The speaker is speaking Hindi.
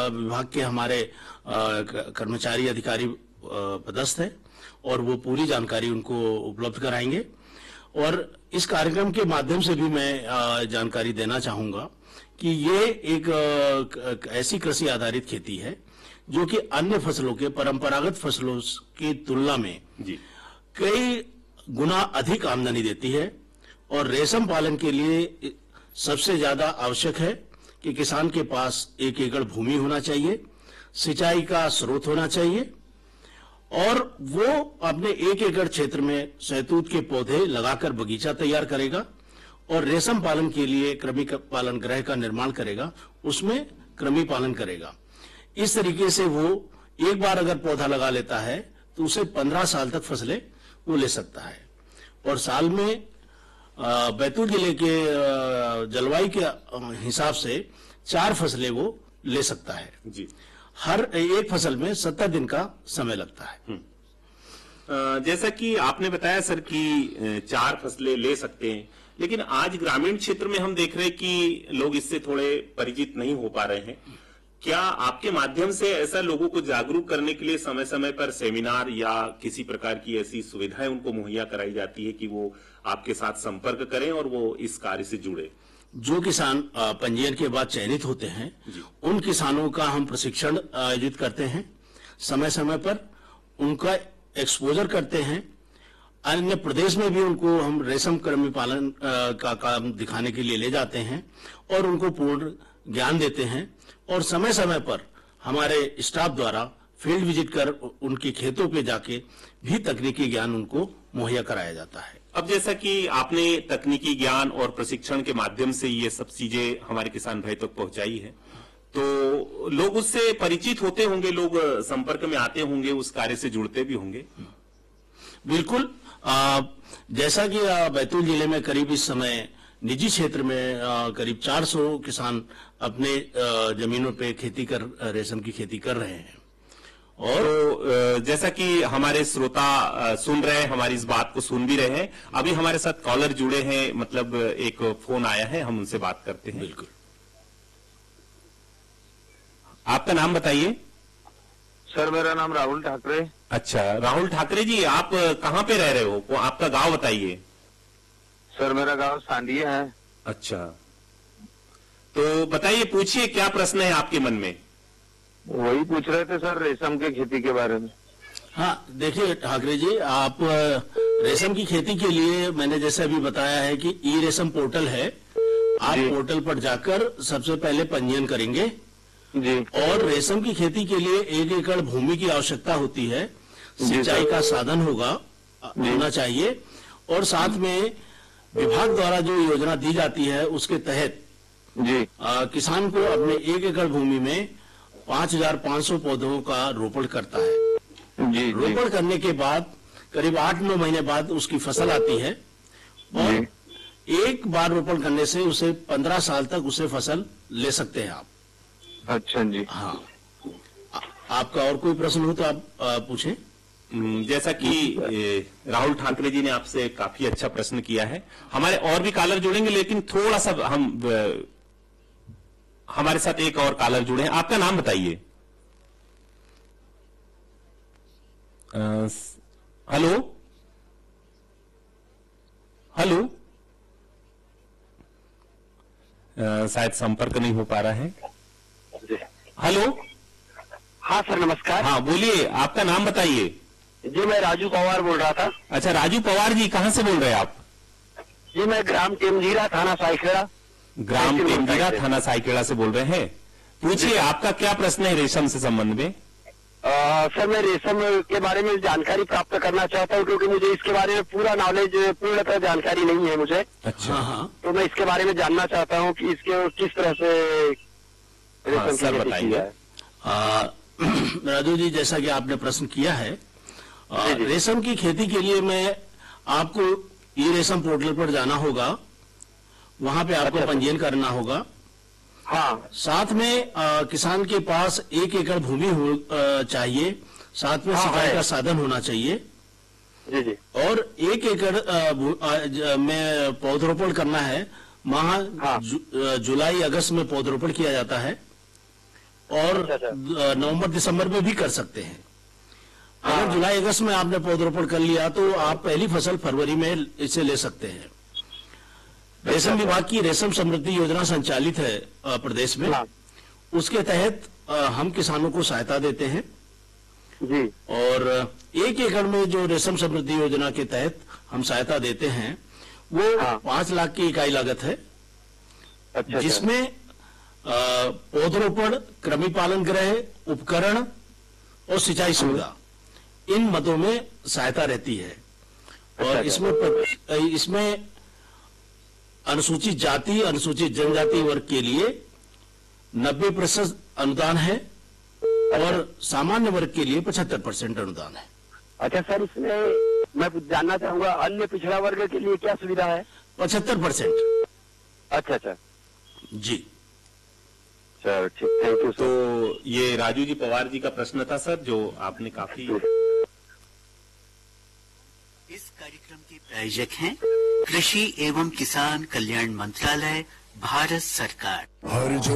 विभाग के हमारे कर्मचारी अधिकारी पदस्थ है और वो पूरी जानकारी उनको उपलब्ध कराएंगे। और इस कार्यक्रम के माध्यम से भी मैं जानकारी देना चाहूंगा कि ये एक ऐसी कृषि आधारित खेती है जो कि अन्य फसलों के, परंपरागत फसलों की तुलना में कई गुना अधिक आमदनी देती है। और रेशम पालन के लिए सबसे ज्यादा आवश्यक है कि किसान के पास 1 एकड़ भूमि होना चाहिए, सिंचाई का स्रोत होना चाहिए और वो अपने 1 एकड़ क्षेत्र में शहतूत के पौधे लगाकर बगीचा तैयार करेगा और रेशम पालन के लिए कृमि पालन गृह का निर्माण करेगा, उसमें कृमि पालन करेगा। इस तरीके से वो एक बार अगर पौधा लगा लेता है तो उसे 15 साल तक फसलें वो ले सकता है। और साल में बैतूल जिले के जलवायु के हिसाब से 4 फसलें वो ले सकता है जी। हर एक फसल में 70 दिन का समय लगता है। जैसा कि आपने बताया सर कि 4 फसलें ले सकते हैं, लेकिन आज ग्रामीण क्षेत्र में हम देख रहे हैं कि लोग इससे थोड़े परिचित नहीं हो पा रहे हैं। क्या आपके माध्यम से ऐसा लोगों को जागरूक करने के लिए समय समय पर सेमिनार या किसी प्रकार की ऐसी सुविधाएं उनको मुहैया कराई जाती है कि वो आपके साथ संपर्क करें और वो इस कार्य से जुड़े? जो किसान पंजीयन के बाद चयनित होते हैं उन किसानों का हम प्रशिक्षण आयोजित करते हैं, समय समय पर उनका एक्सपोजर करते हैं। अन्य प्रदेश में भी उनको हम रेशम कृमि पालन का काम दिखाने के लिए ले जाते हैं और उनको पूर्ण ज्ञान देते हैं। और समय समय पर हमारे स्टाफ द्वारा फील्ड विजिट कर उनके खेतों पे जाके भी तकनीकी ज्ञान उनको मुहैया कराया जाता है। अब जैसा कि आपने तकनीकी ज्ञान और प्रशिक्षण के माध्यम से ये सब चीजें हमारे किसान भाई तक पहुंचाई है, तो लोग उससे परिचित होते होंगे, लोग संपर्क में आते होंगे, उस कार्य से जुड़ते भी होंगे। बिल्कुल। जैसा कि बैतूल जिले में करीब इस समय निजी क्षेत्र में करीब 400 किसान अपने जमीनों पे रेशम की खेती कर रहे हैं। और जैसा कि हमारे श्रोता सुन रहे हैं, हमारी इस बात को सुन भी रहे हैं, अभी हमारे साथ कॉलर जुड़े हैं, मतलब एक फोन आया है, हम उनसे बात करते हैं। बिल्कुल। आपका नाम बताइए। सर मेरा नाम राहुल ठाकरे। अच्छा राहुल ठाकरे जी, आप कहाँ पे रह रहे हो? आपका गांव बताइए। सर मेरा गांव सांडिया है। अच्छा, तो बताइए, पूछिए क्या प्रश्न है आपके मन में? वही पूछ रहे थे सर रेशम की खेती के बारे में। हाँ देखिए ठाकरे जी, आप रेशम की खेती के लिए मैंने जैसे अभी बताया है कि ई रेशम पोर्टल है। आप पोर्टल पर जाकर सबसे पहले पंजीयन करेंगे जी। और रेशम की खेती के लिए 1 एकड़ भूमि की आवश्यकता होती है, सिंचाई का साधन होना चाहिए और साथ में विभाग द्वारा जो योजना दी जाती है उसके तहत जी किसान को अपने 1 एकड़ भूमि में 5500 पौधों का रोपण करता है जी। रोपण करने के बाद करीब 8-9 महीने बाद उसकी फसल आती है और एक बार रोपण करने से उसे 15 साल तक उसे फसल ले सकते हैं आप। अच्छा जी। हाँ, आपका और कोई प्रश्न हो तो आप पूछें। जैसा कि राहुल ठाकरे जी ने आपसे काफी अच्छा प्रश्न किया है, हमारे और भी कॉलर जुड़ेंगे, लेकिन थोड़ा सा हमारे साथ एक और कॉलर जुड़े हैं। आपका नाम बताइए। हेलो हेलो, शायद संपर्क नहीं हो पा रहा है। हेलो। हाँ सर नमस्कार। हाँ बोलिए, आपका नाम बताइए। जी मैं राजू पवार बोल रहा था। अच्छा राजू पवार जी, कहाँ से बोल रहे हैं आप? जी मैं ग्राम टेमजीरा थाना साइखेड़ा। ग्राम टेमजीरा थाना साइखेड़ा से बोल रहे हैं। पूछिए आपका क्या प्रश्न है रेशम से संबंध में? सर मैं रेशम के बारे में जानकारी प्राप्त करना चाहता हूँ क्योंकि मुझे इसके बारे में पूरा नॉलेज, पूर्णतः जानकारी नहीं है मुझे। अच्छा हाँ। तो मैं इसके बारे में जानना चाहता हूँ कि इसके किस तरह से रेशम सर बताइए। राजू जी, जैसा कि आपने प्रश्न किया है, रेशम की खेती के लिए मैं आपको ई रेशम पोर्टल पर जाना होगा, वहां पे आपको पंजीयन करना होगा। हाँ। साथ में किसान के पास 1 एकड़ भूमि चाहिए, साथ में सिंचाई का साधन होना चाहिए जी जी। और 1 एकड़ में पौधरोपण करना है। जुलाई अगस्त में पौधरोपण किया जाता है और अच्छा। नवंबर दिसंबर में भी कर सकते हैं। अगर जुलाई अगस्त में आपने पौधरोपण कर लिया तो आप पहली फसल फरवरी में इसे ले सकते हैं। रेशम विभाग की रेशम समृद्धि योजना संचालित है प्रदेश में। हाँ। उसके तहत हम किसानों को सहायता देते हैं जी। और 1 एकड़ में जो रेशम समृद्धि योजना के तहत हम सहायता देते हैं वो 5 लाख की इकाई लागत है, अच्छा। जिसमें पौधरोपण, कृमि पालन गृह, उपकरण और सिंचाई सुविधा इन मदों में सहायता रहती है। और इसमें अनुसूचित जाति, अनुसूचित जनजाति वर्ग के लिए 90% अनुदान है और सामान्य वर्ग के लिए 75% अनुदान है। अच्छा सर, इसमें मैं जानना चाहूंगा अन्य पिछड़ा वर्ग के लिए क्या सुविधा है? 75%। अच्छा जी सर, ठीक, थैंक यू। तो ये राजू जी पवार जी का प्रश्न था सर, जो आपने काफी। इस कार्यक्रम के प्रायोजक हैं कृषि एवं किसान कल्याण मंत्रालय, भारत सरकार।